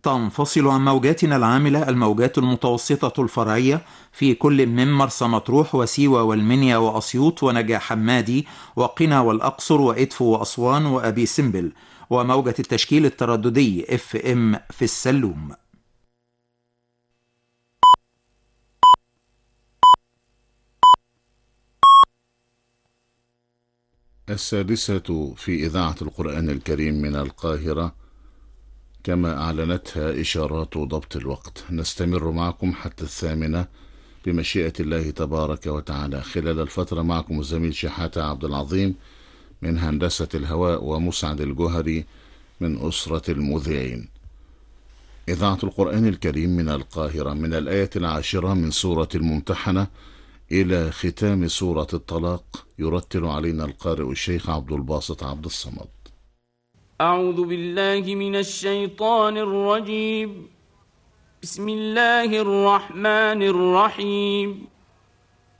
تنفصل عن موجاتنا العاملة الموجات المتوسطة الفرعية في كل من مرسى مطروح وسيوة والمنيا وأسيوط ونجع حمادي وقنا والأقصر وإدفو وأسوان وأبي سمبل، وموجة التشكيل الترددي FM في السلوم. السادسة في إذاعة القرآن الكريم من القاهرة، كما أعلنتها إشارات ضبط الوقت. نستمر معكم حتى 8 بمشيئة الله تبارك وتعالى. خلال الفترة معكم الزميل شحاتة عبد العظيم من هندسة الهواء، ومسعد الجهري من أسرة المذيعين. إذاعة القرآن الكريم من القاهرة، من الآية 10 من سورة الممتحنة إلى ختام سورة الطلاق، يرتل علينا القارئ الشيخ عبد الباسط عبد الصمد. أعوذ بالله من الشيطان الرجيم. بسم الله الرحمن الرحيم.